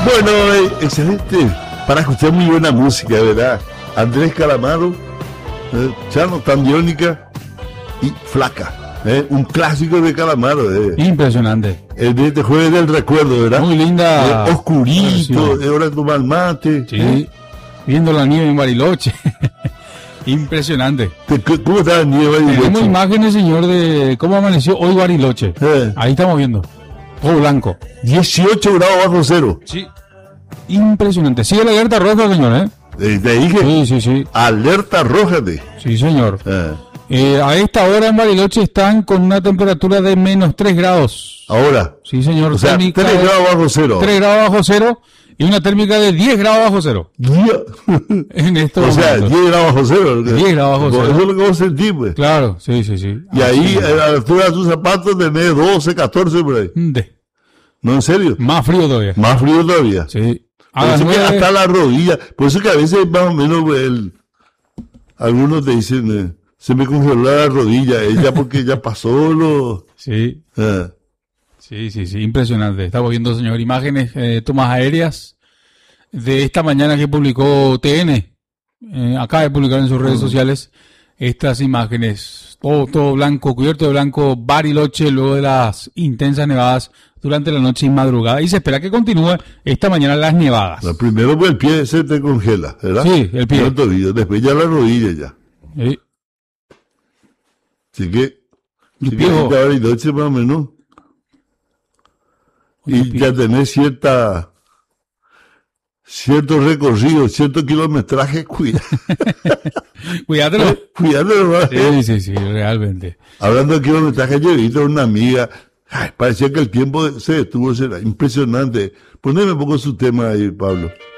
Bueno, excelente. Para escuchar muy buena música, ¿verdad? Andrés Calamaro, Chano Tandiónica y Flaca. Un clásico de Calamaro. Impresionante. El de este jueves del recuerdo, ¿verdad? Muy linda. Oscurito, es hora de tomar mate. Sí. Viendo la nieve en Bariloche. Impresionante. ¿Cómo está la nieve en Bariloche? Tenemos imágenes, señor, de cómo amaneció hoy Bariloche. Ahí estamos viendo. Todo blanco. 18 grados bajo cero. Sí. Impresionante. Sigue la alerta roja, señor, Te dije. Sí. Alerta roja, Sí, señor. A esta hora en Bariloche están con una temperatura de menos 3 grados. Ahora. Sí, señor. O sea, 3 grados bajo cero. 3 grados bajo cero y una térmica de 10 grados bajo cero. En estos o sea, 10 grados bajo cero. 10 grados bajo cero. Eso es lo que vos sentís, pues. Claro, sí. Y ahí, a la altura de tus zapatos, tenés 12, 14 por ahí. No, en serio. Más frío todavía. Más frío todavía. Sí. Por eso que hasta la rodilla. Por eso que a veces más o menos algunos te dicen, se me congeló la rodilla, ella porque ya pasó lo... Sí. Sí. Impresionante. Estamos viendo, señor, imágenes, tomas aéreas de esta mañana que publicó TN. Acaba de publicar en sus redes sociales estas imágenes. Todo blanco, cubierto de blanco, Bariloche, luego de las intensas nevadas durante la noche y madrugada. Y se espera que continúe esta mañana las nevadas. Primero pues el pie se te congela, ¿verdad? Sí, el pie. El tobillo, después ya la rodilla ya. Sí. Así que Bariloche más o menos. Y ya tenés cierto recorrido, cierto kilometraje, Cuídatelo. Cuídatelo. Sí, realmente. Hablando de kilometraje, yo he visto a una amiga, parecía que el tiempo se detuvo, será impresionante. Poneme un poco su tema ahí, Pablo.